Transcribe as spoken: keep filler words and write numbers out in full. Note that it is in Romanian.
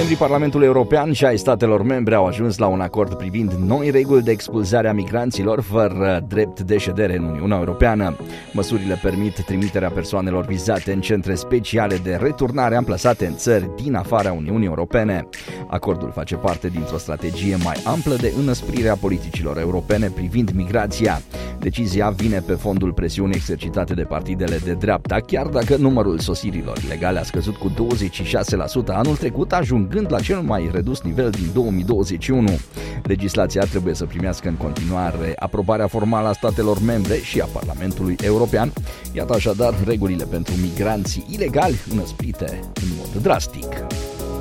Membrii Parlamentului European și ai statelor membre au ajuns la un acord privind noi reguli de expulzare a migranților fără drept de ședere în Uniunea Europeană. Măsurile permit trimiterea persoanelor vizate în centre speciale de returnare amplasate în țări din afara Uniunii Europene. Acordul face parte dintr-o strategie mai amplă de înăsprire a politicilor europene privind migrația. Decizia vine pe fondul presiunii exercitate de partidele de dreapta, chiar dacă numărul sosirilor ilegale a scăzut cu douăzeci și șase la sută anul trecut, ajungând la cel mai redus nivel din două mii douăzeci și unu. Legislația trebuie să primească în continuare aprobarea formală a statelor membre și a Parlamentului European. Iată așadar regulile pentru migranții ilegali înăsprite în mod drastic.